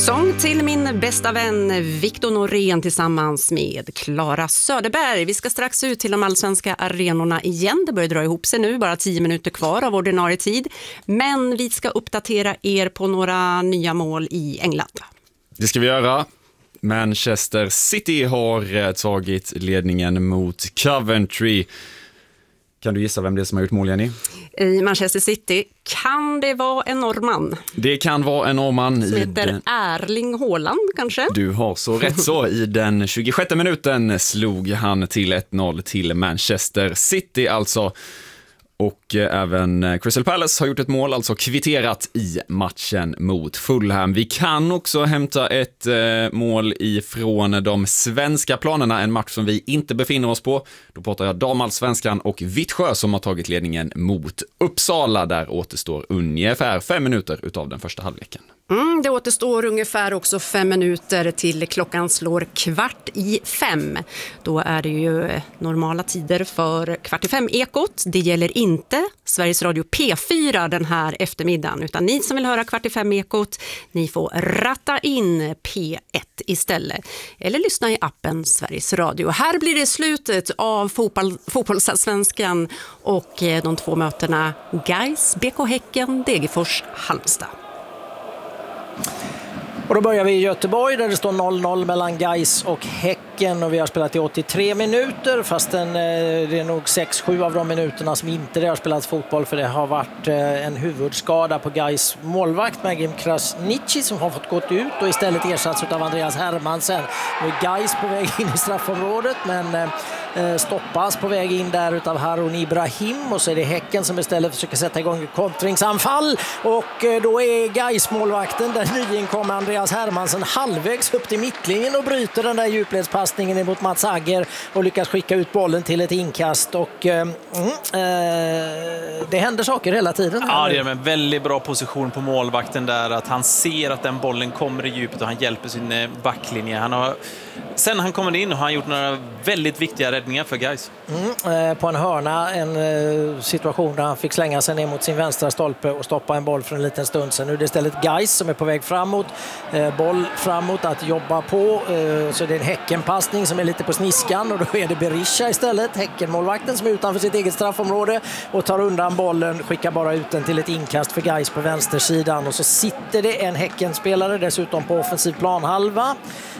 Sång till min bästa vän Victor Norén tillsammans med Klara Söderberg. Vi ska strax ut till de allsvenska arenorna igen. Det börjar dra ihop sig nu, bara 10 minuter kvar av ordinarie tid. Men vi ska uppdatera er på några nya mål i England. Det ska vi göra. Manchester City har tagit ledningen mot Coventry. Kan du gissa vem det är som har gjort mål, Jenny? I Manchester City kan det vara en norrman. Det kan vara en norrman. Som heter Erling Haaland kanske? Du har så rätt så. I den 26:e minuten slog han till 1-0 till Manchester City alltså. Och även Crystal Palace har gjort ett mål, alltså kvitterat i matchen mot Fulham. Vi kan också hämta ett mål ifrån de svenska planerna, en match som vi inte befinner oss på. Då pratar jag damallsvenskan och Vittsjö som har tagit ledningen mot Uppsala. Där återstår ungefär 5 minuter utav den första halvleken. Det återstår ungefär också 5 minuter till klockan slår 4:45. Då är det ju normala tider för 4:45-ekot. Det gäller inte Sveriges Radio P4 den här eftermiddagen, utan ni som vill höra 4:45-ekot, ni får ratta in P1 istället. Eller lyssna i appen Sveriges Radio. Här blir det slutet av fotbollsallsvenskan och de 2 mötena Gais, BK Häcken, Degerfors, Halmstad. Och då börjar vi i Göteborg där det står 0-0 mellan Gais och Häcken och vi har spelat i 83 minuter fastän det är nog 6-7 av de minuterna som inte det har spelats fotboll för det har varit en huvudskada på Gais målvakt Magim Krasniqi som har fått gått ut och istället ersatts av Andreas Hermansen. Nu är Gais på väg in i straffområdet men stoppas på väg in där utav Harun Ibrahim och så är det Häcken som istället försöker sätta igång ett kontringsanfall och då är Gais målvakten där nyinkommer Andreas Hermansen halvvägs upp till mittlinjen och bryter den där djupledspassningen emot Mats Agger och lyckas skicka ut bollen till ett inkast och det händer saker hela tiden. Ja, det är en väldigt bra position på målvakten där att han ser att den bollen kommer i djupet och han hjälper sin backlinje. Sen han kommer in och har han gjort några väldigt viktiga räddningar för Gais. På en hörna, en situation där han fick slänga sig ner mot sin vänstra stolpe och stoppa en boll för en liten stund sedan. Nu är det istället Gais som är på väg framåt, boll framåt att jobba på, så det är en Häckenpassning som är lite på sniskan och då är det Berisha istället, Häckenmålvakten som är utanför sitt eget straffområde och tar undan bollen, skickar bara ut den till ett inkast för Gais på vänstersidan och så sitter det en Häckenspelare dessutom på offensiv planhalva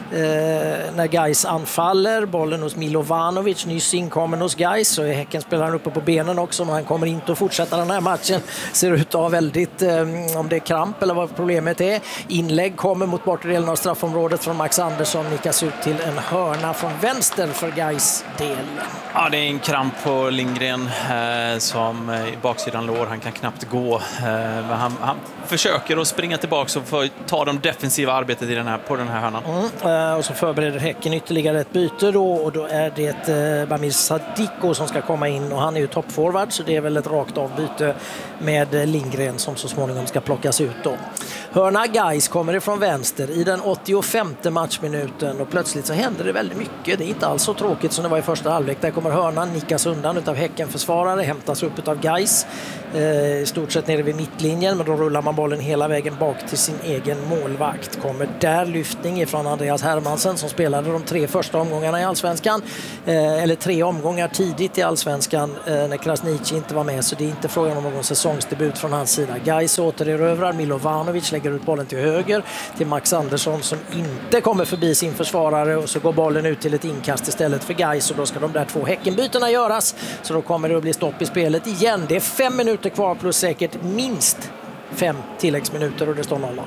när Gais anfaller, bollen hos Milovanovic, nyss inkommen hos Gais, så är Häckenspelaren uppe på benen också men han kommer inte att fortsätta den här matchen, ser ut att ha väldigt, om det är kramp eller vad problemet är. Inlägg kommer mot bortre delen av straffområdet från Max Andersson, nickas ut till en hörna från vänster för Gais del. Ja, det är en kramp på Lindgren som i baksidan lår, han kan knappt gå men han försöker att springa tillbaka och få ta de defensiva arbetet på den här hörnan. Och så förbereder Häcken ytterligare ett byte då och då är det Bamir Sadiko som ska komma in och han är ju toppforward så det är väl ett rakt avbyte med Lindgren som så småningom ska plockas ut då. Hörna Gais kommer ifrån vänster i den 85:e matchminuten och plötsligt så händer det väldigt mycket. Det är inte alls så tråkigt som det var i första halvlek. Där kommer hörnan, nickas undan utav Häckenförsvarare, hämtas upp utav Gais. I stort sett nere vid mittlinjen men då rullar man bollen hela vägen bak till sin egen målvakt. Kommer där lyftning ifrån Andreas Hermansen som spelade de 3 första omgångarna i Allsvenskan. Eller 3 omgångar tidigt i Allsvenskan när Krasniqi inte var med så det är inte frågan om någon säsongsdebut från hans sida. Gais återerövrar, Milovanovic lägger ut bollen till höger till Max Andersson som inte kommer förbi sin försvarare och så går bollen ut till ett inkast istället för Gais och då ska de där 2 Häckenbytena göras så då kommer det att bli stopp i spelet igen. Det är 5 minuter kvar plus säkert minst 5 tilläggsminuter och det står 0.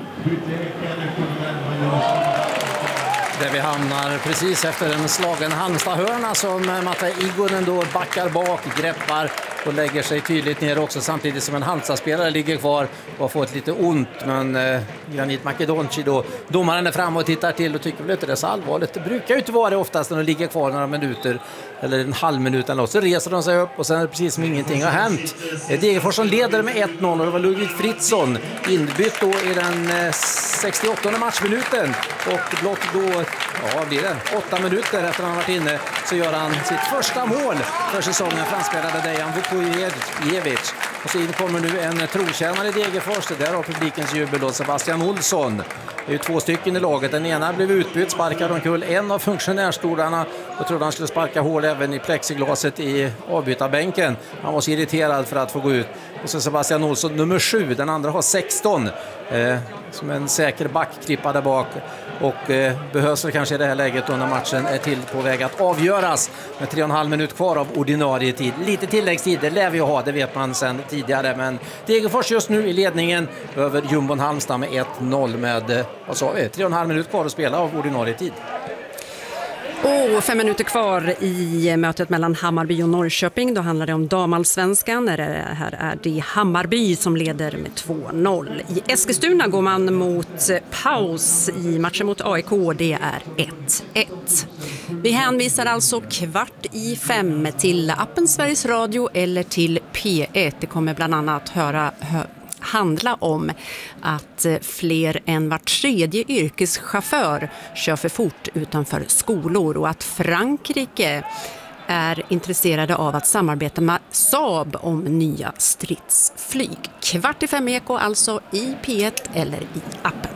Där vi hamnar precis efter en slagen Halmstad-hörna som Matta Igonen då backar bak, greppar och lägger sig tydligt ner också samtidigt som en Halmstad-spelare ligger kvar och får ett lite ont men Granit Makedonci då, domaren är fram och tittar till och tycker väl inte det är så allvarligt. Det brukar ju inte vara det oftast när de ligger kvar några minuter eller en halv minut eller något. Så reser de sig upp och sen är det precis som ingenting har hänt. Degerfors som leder med 1-0 och det var Ludvig Fritzson inbytt då i den 68:e matchminuten och blott då, blir det 8 minuter efter han varit inne så gör han sitt första mål för säsongen, franskspelade Dejan Vukojevic Och så in kommer nu en trotjänare i Degerfors. Där har publikens jubel då, Sebastian Olsson. Det är ju 2 stycken i laget. Den ena blev utbytt, sparkade omkull en av funktionärstolarna och trodde han skulle sparka hål även i plexiglaset i avbytarbänken. Han var så irriterad för att få gå ut. Och så Sebastian Olsson nummer 7, den andra har 16. Som en säker backklippa där bak. Och behövs väl kanske i det här läget då när matchen är till på väg att avgöras med 3,5 minut kvar av ordinarie tid. Lite tilläggstid, det lär vi ha, det vet man sedan tidigare. Men Degerfors just nu i ledningen över Jumbon Halmstad med 1-0 med 3,5 minut kvar att spela av ordinarie tid. 5 minuter kvar i mötet mellan Hammarby och Norrköping. Då handlar det om damallsvenskan. Här är det Hammarby som leder med 2-0. I Eskilstuna går man mot paus i matchen mot AIK. Det är 1-1. Vi hänvisar alltså 4:45 till appen Sveriges Radio eller till P1. Det kommer bland annat handla om att fler än var 3:e yrkeschaufför kör för fort utanför skolor och att Frankrike är intresserade av att samarbeta med Saab om nya stridsflyg. 4:45 Eko alltså i P1 eller i appen.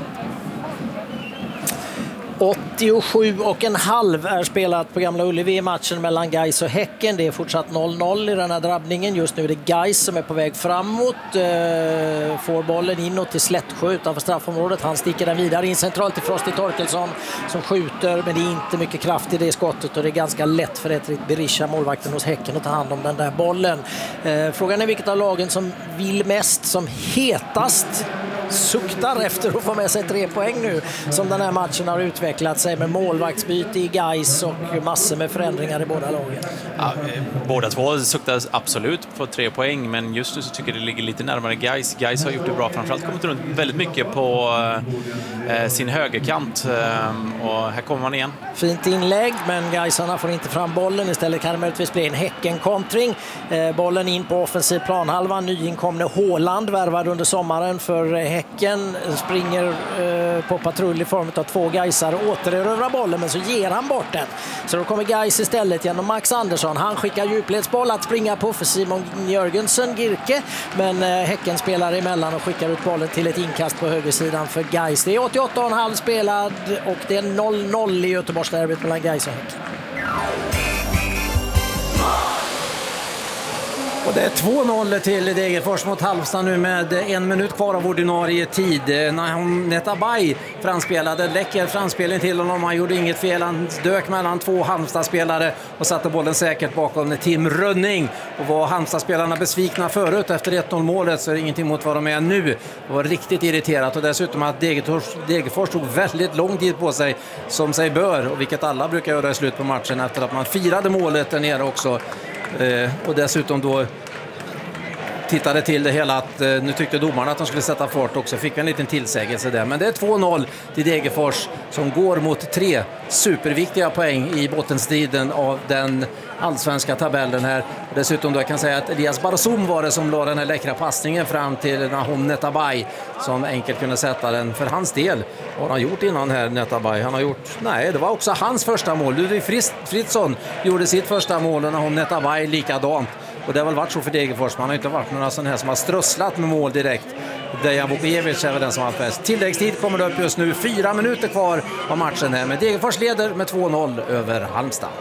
87,5 är spelat på Gamla Ullevi i matchen mellan Gais och Häcken. Det är fortsatt 0-0 i den här drabbningen. Just nu är det Gais som är på väg framåt. Får bollen inåt till Slättsjö utanför straffområdet. Han sticker den vidare in centralt till Frosty Torkelsson som skjuter, men det är inte mycket kraft i det skottet och det är ganska lätt för Edrit Berisha, målvakten hos Häcken, att ta hand om den där bollen. Frågan är vilket av lagen som vill mest, som hetast suktar efter att få med sig 3 poäng nu som den här matchen har utvecklat sig med målvaktsbyte i Gais och massor med förändringar i båda lagen. Ja, båda två suktar absolut på 3 poäng, men just nu så tycker jag det ligger lite närmare Gais. Gais har gjort det bra, framförallt kommit runt väldigt mycket på sin högerkant och här kommer man igen. Fint inlägg, men Gaisarna får inte fram bollen. Istället kan det möjligtvis bli en Häcken-kontring. Bollen in på offensiv planhalva. Nyinkomne Håland, värvad under sommaren för Häcken, springer på patrull i form av 2 Gaisare, återerövrar bollen, men så ger han bort den. Så då kommer Gais istället genom Max Andersson. Han skickar djupledsboll att springa på för Simon Jörgensen, Girke, men Häcken spelar emellan och skickar ut bollen till ett inkast på högersidan för Gais. Det är 88,5 spelad och det är 0-0 i Göteborgsderbyt mellan Gais och Häcken. Och det är 2-0 till Degerfors mot Halmstad nu med 1 minut kvar av ordinarie tid. Nahom Netabay framspelade, läcker framspelning till honom. Han gjorde inget fel, han dök mellan 2 Halmstad-spelare och satte bollen säkert bakom Tim Rönning. Och var Halmstad-spelarna besvikna förut efter 1-0-målet så är det ingenting mot vad de är nu. Det var riktigt irriterat och dessutom att Degerfors tog väldigt lång tid på sig som sig bör, och vilket alla brukar göra i slut på matchen efter att man firade målet där nere också. Och dessutom då tittade till det hela att nu tyckte domarna att de skulle sätta fart också. Fick en liten tillsägelse där. Men det är 2-0 till Degerfors som går mot 3 superviktiga poäng i bottenstriden av den allsvenska tabellen här. Dessutom då jag kan säga att Elias Barzum var det som la den här läckra passningen fram till Nahom Netabay som enkelt kunde sätta den för hans del. Vad har han gjort innan här, Netabay? Han har gjort, nej, det var också hans första mål. Ludvig Fritzson gjorde sitt första mål och Nahom Netabay likadant. Och det har väl varit så för Degerfors. Man har inte varit några sån här som har strösslat med mål direkt. Dejan Vukojevic är väl den som har bäst. Tilläggstid kommer det upp just nu. 4 minuter kvar av matchen här. Men Degerfors leder med 2-0 över Halmstad.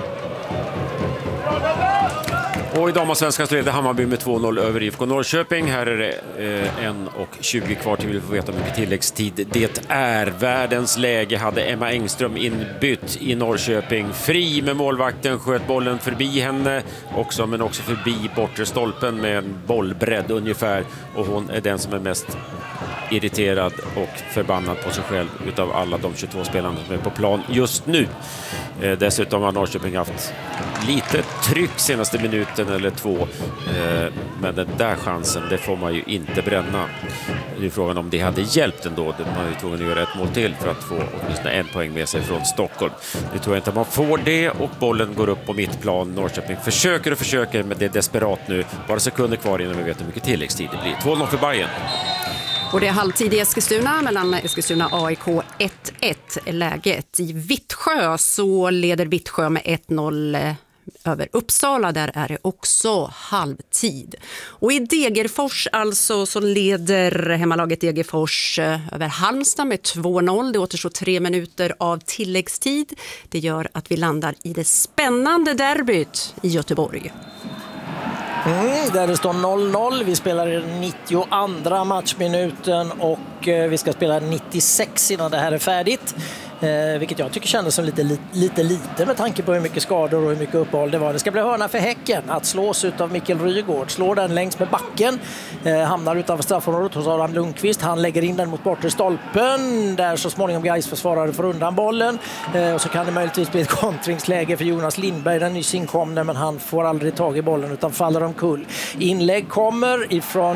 Och i damallsvenskan så leder Hammarby med 2-0 över IFK Norrköping. Här är det 1:20 kvar till vi får veta hur mycket tilläggstid det är. Världens läge hade Emma Engström inbytt i Norrköping. Fri med målvakten, sköt bollen förbi henne också, men också förbi bortre stolpen med en bollbredd ungefär. Och hon är den som är mest irriterad och förbannad på sig själv utav alla de 22 spelarna som är på plan just nu. Dessutom har Norrköping haft lite tryck senaste minuten eller 2. Men den där chansen, det får man ju inte bränna. Det är frågan om det hade hjälpt ändå. Man är ju tvungen att göra ett mål till för att få åtminstone 1 poäng med sig från Stockholm. Nu tror jag inte att man får det och bollen går upp på mittplan. Norrköping försöker, men det är desperat nu. Bara sekunder kvar innan vi vet hur mycket tilläggstid det blir. 2-0 för Bayern. Och det är halvtid i Eskilstuna mellan Eskilstuna AIK 1-1 läget. I Vittsjö så leder Vittsjö med 1-0 över Uppsala. Där är det också halvtid. Och i Degerfors alltså så leder hemmalaget Degerfors över Halmstad med 2-0. Det återstår 3 minuter av tilläggstid. Det gör att vi landar i det spännande derbyt i Göteborg. Där det står 0-0. Vi spelar i 92 matchminuten och vi ska spela 96 innan det här är färdigt. Vilket jag tycker kändes som lite med tanke på hur mycket skador och hur mycket uppehåll det var. Det ska bli hörna för Häcken att slås av Mikkel Rygaard. Slår den längs med backen, hamnar utanför straffområdet hos Adam Lundqvist. Han lägger in den mot bortre stolpen där så småningom Gais försvarare får undan bollen. Och så kan det möjligtvis bli ett kontringsläge för Jonas Lindberg, den nyss inkomne, men han får aldrig tag i bollen utan faller omkull. Inlägg kommer ifrån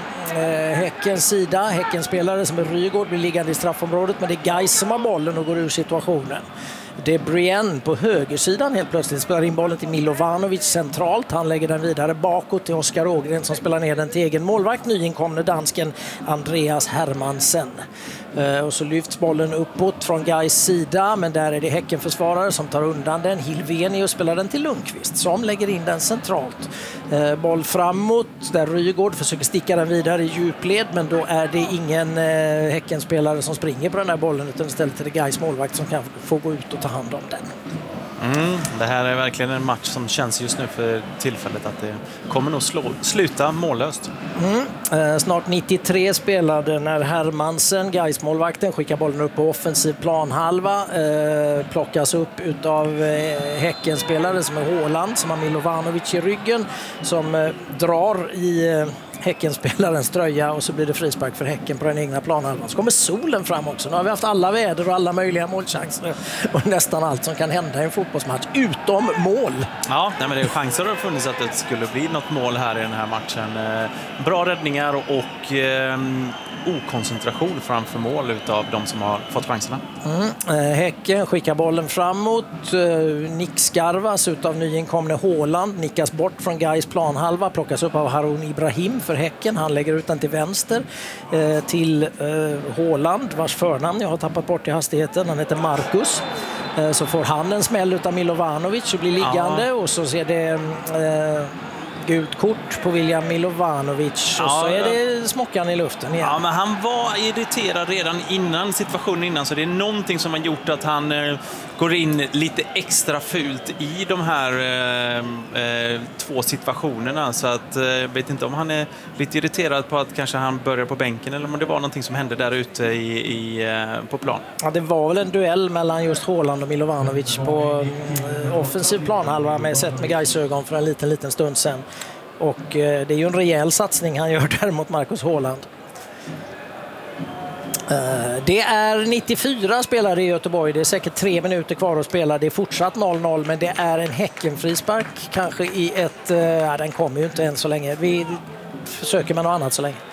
Häckens sida. Häckens spelare som är Rygaard blir liggande i straffområdet, men det är Gais som har bollen och går ur situationen. Det är Brienne på högersidan helt plötsligt spelar in bollen till Milovanovic centralt. Han lägger den vidare bakåt till Oskar Ågren som spelar ner den till egen målvakt, nyinkomne dansken Andreas Hermansen. Och så lyfts bollen uppåt från Gais sida, men där är det Häckenförsvarare som tar undan den. Hilvenius spelar den till Lundqvist som lägger in den centralt. Boll framåt där Rygaard försöker sticka den vidare i djupled, men då är det ingen Häckenspelare som springer på den här bollen utan istället är det Gais målvakt som kan få gå ut och ta hand om den. Det här är verkligen en match som känns just nu för tillfället att det kommer nog sluta mållöst. Snart 93 spelade när Hermansen, Gais målvakten, skickar bollen upp på offensiv planhalva. Plockas upp utav Häckenspelare som är Håland, som har Milovanovic i ryggen, som drar i Häckenspelarens tröja och så blir det frispark för Häcken på den egna planhalvan. Så kommer solen fram också. Nu har vi haft alla väder och alla möjliga målchanser och nästan allt som kan hända i en fotbollsmatch utom mål. Ja, nej, men det är chanser har funnits att det skulle bli något mål här i den här matchen. Bra räddningar och okoncentration framför mål utav de som har fått chanserna. Häcken skickar bollen framåt. Nickskarvas utav nyinkomne Håland. Nickas bort från Gais planhalva. Plockas upp av Harun Ibrahim för Häcken. Han lägger ut den till vänster till Håland, vars förnamn jag har tappat bort i hastigheten. Han heter Marcus. Så får han en smäll utav Milovanovic och blir liggande. Och så ser det gult kort på William Milovanovic och så är det smockan i luften igen. Ja, men han var irriterad redan innan situationen innan, så det är någonting som har gjort att han går in lite extra fult i de här två situationerna, så att vet inte om han är lite irriterad på att kanske han börjar på bänken eller om det var någonting som hände där ute på plan. Ja, det var väl en duell mellan just Håland och Milovanovic på offensiv planhalva med Gais ögon för en liten stund sedan. Och det är ju en rejäl satsning han gör där mot Marcus Håland. Det är 94 spelare i Göteborg. Det är säkert 3 minuter kvar att spela. Det är fortsatt 0-0, men det är en Häckenfrispark. Kanske i ett... den kommer ju inte än så länge. Vi försöker med något annat så länge.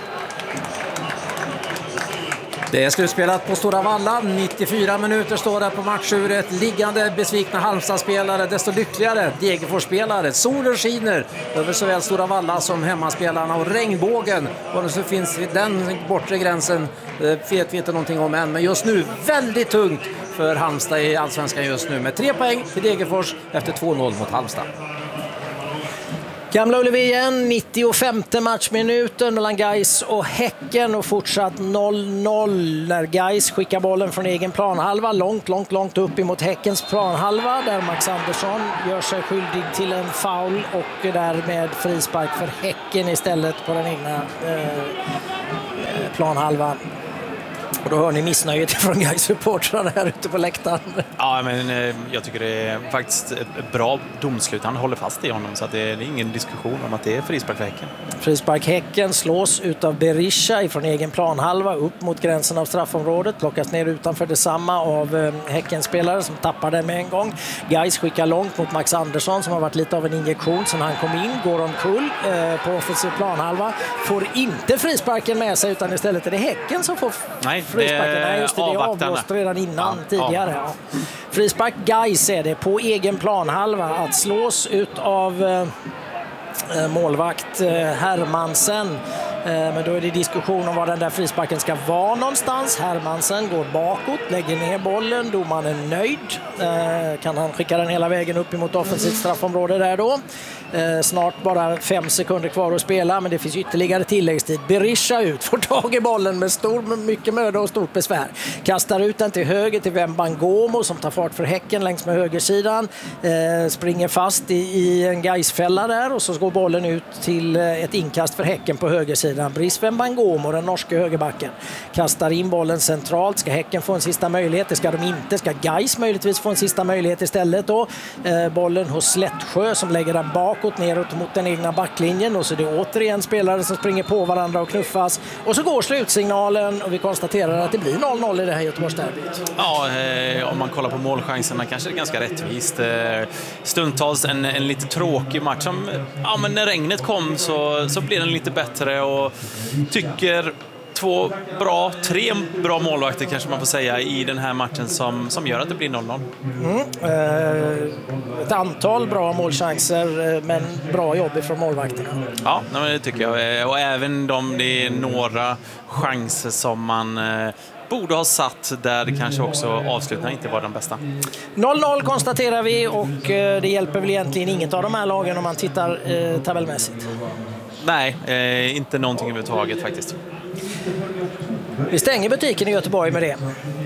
Det är slutspelat på Stora Valla. 94 minuter står det på matchuret. Liggande besvikna Halmstad-spelare, desto lyckligare Degerfors-spelare. Solen skiner över såväl Stora Valla som hemmaspelarna och regnbågen. Och så finns den bortre gränsen, vet vi inte någonting om än. Men just nu väldigt tungt för Halmstad i Allsvenskan just nu. Med 3 poäng till Degerfors efter 2-0 mot Halmstad. Gamla Ullevi igen, 95 matchminuten mellan Gais och Häcken och fortsatt 0-0 när Gais skickar bollen från egen planhalva långt upp emot Häckens planhalva där Max Andersson gör sig skyldig till en foul och därmed frispark för Häcken istället på den egna planhalvan. Och då hör ni missnöjet från Gais-supportrarna här ute på läktaren. Ja, men jag tycker det är faktiskt ett bra domslut. Han håller fast i honom, så att det är ingen diskussion om att det är frispark för Häcken. Frispark Häcken slås utav Berisha ifrån egen planhalva upp mot gränsen av straffområdet. Plockas ner utanför detsamma av Häckenspelare som tappar den med en gång. Gais skickar långt mot Max Andersson som har varit lite av en injektion sen han kom in. Går omkull på planhalva. Får inte frisparken med sig utan istället är det Häcken som får frisparken. Nej, just det, det är avblåst redan innan tidigare. Ja. Frispark Gais är det på egen planhalva att slås ut av målvakt Hermansen. Men då är det diskussion om var den där frisparken ska vara någonstans. Hermansen går bakåt, lägger ner bollen. Domaren är nöjd. Kan han skicka den hela vägen upp emot offensivt straffområde där då? Snart bara 5 sekunder kvar att spela, men det finns ytterligare tilläggstid. Berisha ut, får tag i bollen med mycket möda och stort besvär. Kastar ut den till höger till Wembangomo som tar fart för Häcken längs med högersidan. Springer fast i en Gaisfälla där och så går bollen ut till ett inkast för Häcken på högersidan. Brice Wembangomo, den norska högerbacken, kastar in bollen centralt. Ska Häcken få en sista möjlighet? Det ska de inte. Ska Gais möjligtvis få en sista möjlighet istället då? Bollen hos Slättsjö som lägger den bakåt neråt mot den egna backlinjen och så är det återigen spelare som springer på varandra och knuffas. Och så går slutsignalen och vi konstaterar att det blir 0-0 i det här Göteborgsderbyt. Ja, om man kollar på målchanserna kanske det är ganska rättvist. Stundtals en lite tråkig match. Men när regnet kom så blev den lite bättre och tycker tre bra målvakter kanske man får säga i den här matchen som gör att det blir 0-0. Ett antal bra målchanser men bra jobb ifrån målvakterna. Ja, det tycker jag. Och även det är några chanser som man borde ha satt där kanske också avslutningen inte var den bästa. 0-0 konstaterar vi och det hjälper väl egentligen inget av de här lagen om man tittar tabellmässigt. Nej, inte någonting överhuvudtaget faktiskt. Vi stänger butiken i Göteborg med det.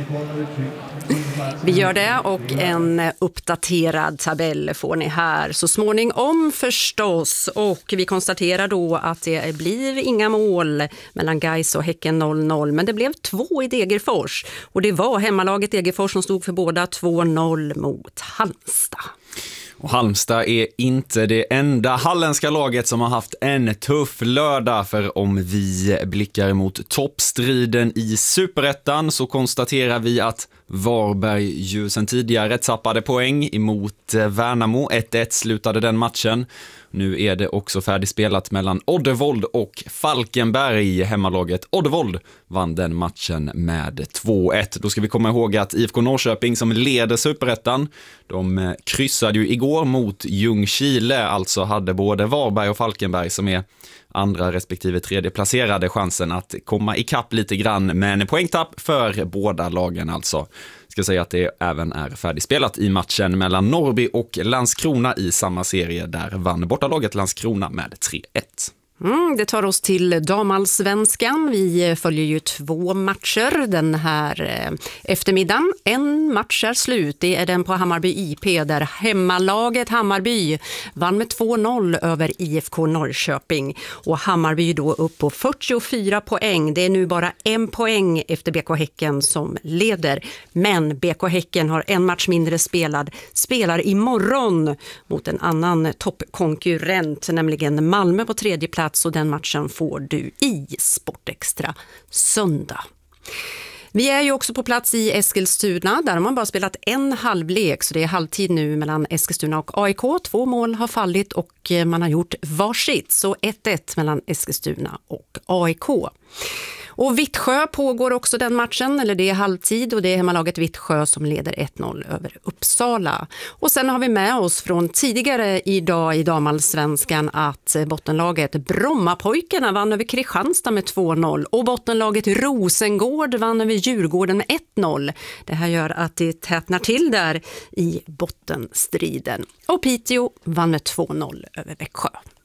Vi gör det och en uppdaterad tabell får ni här så småningom förstås. Och vi konstaterar då att det blir inga mål mellan Gais och Häcken 0-0. Men det blev 2 i Degerfors. Och det var hemmalaget Degerfors som stod för båda 2-0 mot Halmstad. Och Halmstad är inte det enda halländska laget som har haft en tuff lördag, för om vi blickar mot toppstriden i Superettan så konstaterar vi att Varberg ju sen tidigare tappade poäng emot Värnamo. 1-1 slutade den matchen. Nu är det också färdigspelat mellan Oddevold och Falkenberg. Hemmalaget Oddevold vann den matchen med 2-1. Då ska vi komma ihåg att IFK Norrköping som leder Superettan, de kryssade ju igår mot Ljungskile. Alltså hade både Varberg och Falkenberg som är andra respektive tredje placerade chansen att komma ikapp lite grann, men poängtapp för båda lagen alltså. Ska säga att det även är färdigspelat i matchen mellan Norrby och Landskrona i samma serie. Där vann bortalaget Landskrona med 3-1. Det tar oss till damallsvenskan. Vi följer ju 2 matcher den här eftermiddagen. En match är slut. Det är den på Hammarby IP där hemmalaget Hammarby vann med 2-0 över IFK Norrköping. Och Hammarby då upp på 44 poäng. Det är nu bara 1 poäng efter BK Häcken som leder. Men BK Häcken har en match mindre spelar imorgon mot en annan toppkonkurrent, nämligen Malmö på 3:e plats. Och den matchen får du i Sportextra söndag. Vi är ju också på plats i Eskilstuna. Där har man bara spelat en halvlek. Så det är halvtid nu mellan Eskilstuna och AIK. 2 mål har fallit och man har gjort varsitt. Så 1-1 mellan Eskilstuna och AIK. Och Vittsjö pågår också den matchen, eller det är halvtid, och det är hemmalaget Vittsjö som leder 1-0 över Uppsala. Och sen har vi med oss från tidigare idag i damallsvenskan att bottenlaget Brommapojkarna vann över Kristianstad med 2-0 och bottenlaget Rosengård vann över Djurgården med 1-0. Det här gör att det tätnar till där i bottenstriden. Och Piteå vann med 2-0 över Växjö.